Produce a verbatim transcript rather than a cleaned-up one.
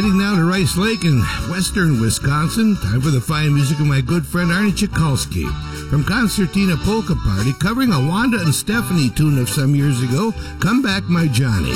Heading down to Rice Lake in western Wisconsin. Time for the fine music of my good friend Arnie Tchaikovsky. From Concertina Polka Party, covering a Wanda and Stephanie tune of some years ago, Come Back My Johnny.